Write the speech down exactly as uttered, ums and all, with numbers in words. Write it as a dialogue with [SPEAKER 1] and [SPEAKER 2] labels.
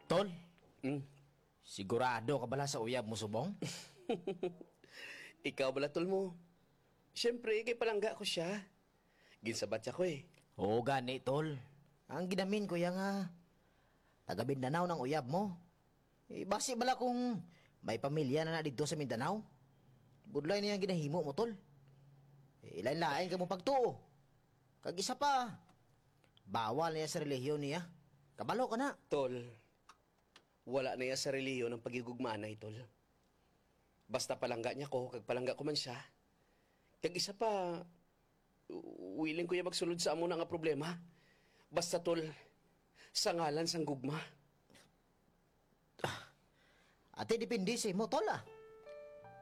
[SPEAKER 1] Tol,
[SPEAKER 2] Hmm.
[SPEAKER 1] sigurado ka bala sa uyab mo subong?
[SPEAKER 2] Ikaw bala tol mo. Siyempre, kay palangga ko siya. Ginsabat siya ko eh.
[SPEAKER 1] Oo gani, tol. Ang ginamin ko yang nga, taga Mindanao ng uyab mo. Eh, basi bala kung may pamilya na na dito sa Mindanao. Budlay niya ang ginahimo mo, tol. Eh, ilain-lain ka mo pagtuo. Kag isa pa, bawal niya sa relihiyon niya. Kabalo ka na.
[SPEAKER 2] Tol, wala na iya sa reliyon ng pagigugmanay, tol. Basta palangga niya ko, kag palangga ko man siya. Kag isa pa, u- willing ko yung magsulod sa amo na nga problema. Basta tol, sa ngalan sang gugma.
[SPEAKER 1] Ate, depende sa mo, tol ah.